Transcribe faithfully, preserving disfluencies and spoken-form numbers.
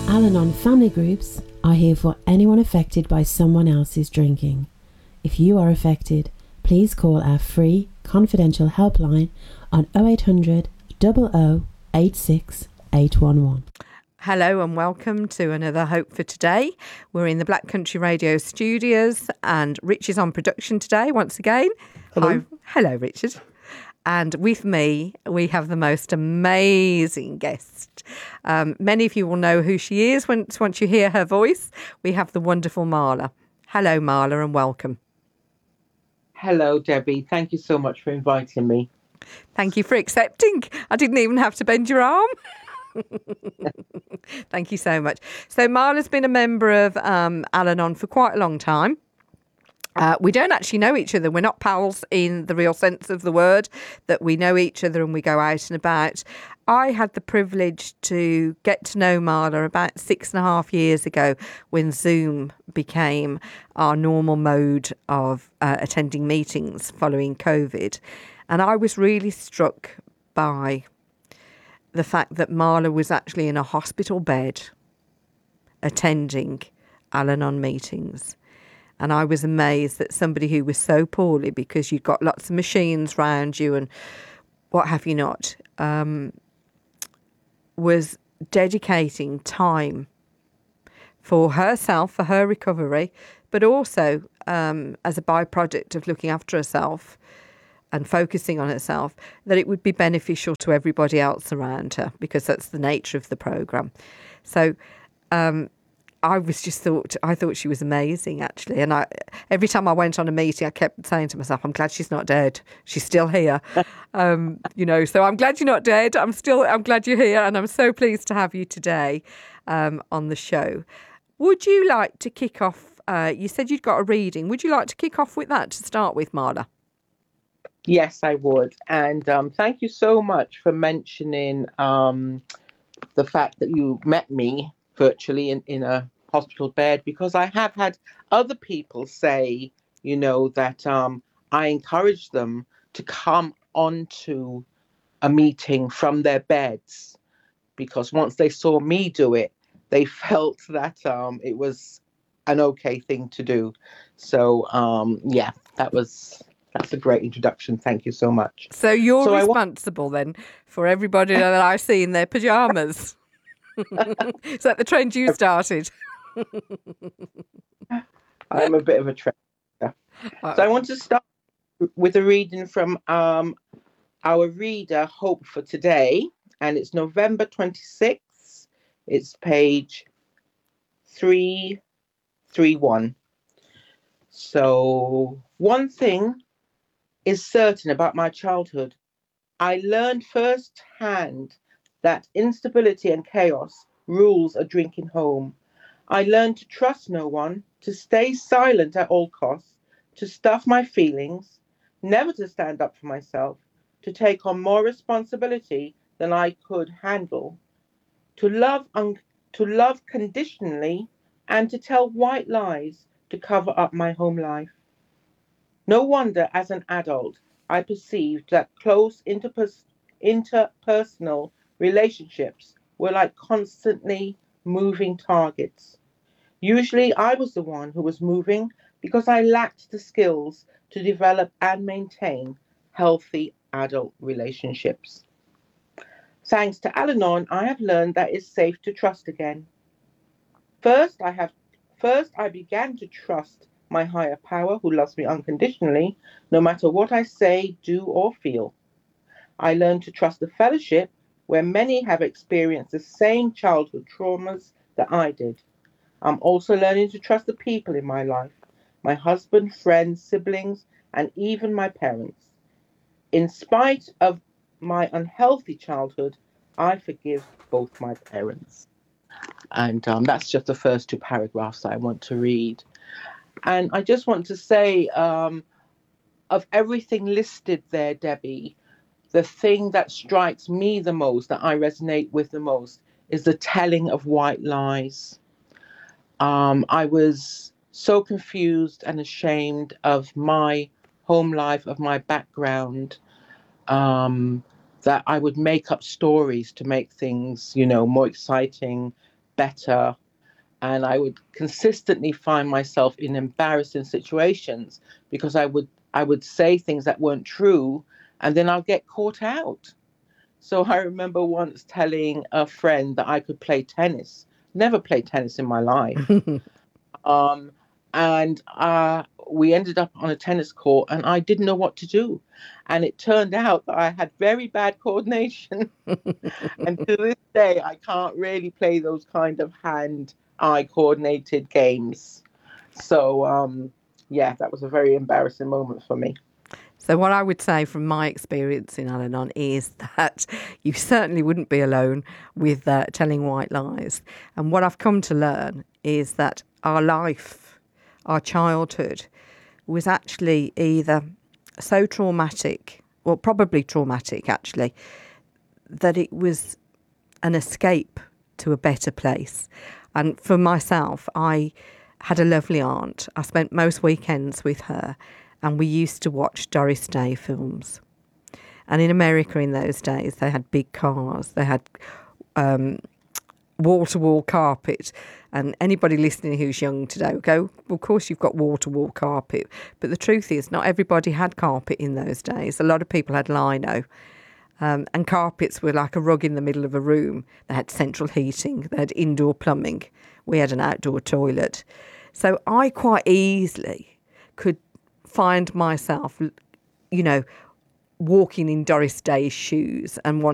Al-Anon family groups are here for anyone affected by someone else's drinking. If you are affected, please call our free confidential helpline on oh eight hundred, oh oh, eight six eight one one. Hello and welcome to another Hope for Today. We're in the Black Country Radio studios and Rich is on production today once again. Hello. Hi. Hello, Richard. And with me, we have the most amazing guest. Um, many of you will know who she is once, once you hear her voice. We have the wonderful Marla. Hello, Marla, and welcome. Hello, Debbie. Thank you so much for inviting me. Thank you for accepting. I didn't even have to bend your arm. Thank you so much. So Marla's been a member of um, Al-Anon for quite a long time. Uh, we don't actually know each other. We're not pals in the real sense of the word, that we know each other and we go out and about. I had the privilege to get to know Marla about six and a half years ago when Zoom became our normal mode of uh, attending meetings following COVID. And I was really struck by the fact that Marla was actually in a hospital bed attending Al-Anon meetings. And I was amazed that somebody who was so poorly, because you've got lots of machines around you and what have you not, um, was dedicating time for herself, for her recovery, but also um, as a byproduct of looking after herself and focusing on herself, that it would be beneficial to everybody else around her, because that's the nature of the programme. So um, I was just thought, I thought she was amazing, actually. And I, every time I went on a meeting, I kept saying to myself, I'm glad she's not dead. She's still here. um, you know, so I'm glad you're not dead. I'm still, I'm glad you're here. And I'm so pleased to have you today um, on the show. Would you like to kick off? Uh, you said you'd got a reading. Would you like to kick off with that to start with, Marla? Yes, I would. And um, thank you so much for mentioning um, the fact that you met me virtually in, in a hospital bed, because I have had other people say, you know, that um, I encouraged them to come onto a meeting from their beds, because once they saw me do it, they felt that um, it was an okay thing to do. So, um, yeah, that was... That's a great introduction. Thank you so much. So you're so responsible wa- then for everybody that I see in their pyjamas. Is that the trend you started? I'm a bit of a trend. So I want to start with a reading from um, our reader, Hope for Today, and it's November twenty-sixth. It's page three thirty-one. So one thing is certain about my childhood. I learned firsthand that instability and chaos rules a drinking home. I learned to trust no one, to stay silent at all costs, to stuff my feelings, never to stand up for myself, to take on more responsibility than I could handle, to love un- to love conditionally, and to tell white lies to cover up my home life. No wonder, as an adult, I perceived that close interpers- interpersonal relationships were like constantly moving targets. Usually, I was the one who was moving because I lacked the skills to develop and maintain healthy adult relationships. Thanks to Al-Anon, I have learned that it's safe to trust again. First, I have first I began to trust my higher power, who loves me unconditionally, no matter what I say, do, or feel. I learned to trust the fellowship, where many have experienced the same childhood traumas that I did. I'm also learning to trust the people in my life, my husband, friends, siblings, and even my parents. In spite of my unhealthy childhood, I forgive both my parents. And um, that's just the first two paragraphs I want to read. And I just want to say, um, of everything listed there, Debbie, the thing that strikes me the most, that I resonate with the most, is the telling of white lies. Um, I was so confused and ashamed of my home life, of my background, um, that I would make up stories to make things, you know, more exciting better. And I would consistently find myself in embarrassing situations because I would I would say things that weren't true, and then I'll get caught out. So I remember once telling a friend that I could play tennis. Never played tennis in my life. um, and uh, we ended up on a tennis court, and I didn't know what to do. And it turned out that I had very bad coordination. And to this day, I can't really play those kind of hand-eye coordinated games. So, um, yeah, that was a very embarrassing moment for me. So what I would say from my experience in Al-Anon is that you certainly wouldn't be alone with uh, telling white lies. And what I've come to learn is that our life, our childhood, was actually either so traumatic, well, probably traumatic actually, that it was an escape to a better place. And for myself, I had a lovely aunt. I spent most weekends with her, and we used to watch Doris Day films. And in America in those days, they had big cars. They had um, wall-to-wall carpet. And anybody listening who's young today will go, well, of course you've got wall-to-wall carpet. But the truth is, not everybody had carpet in those days. A lot of people had lino. Um, and carpets were like a rug in the middle of a room. They had central heating. They had indoor plumbing. We had an outdoor toilet. So I quite easily could find myself, you know, walking in Doris Day's shoes and wanting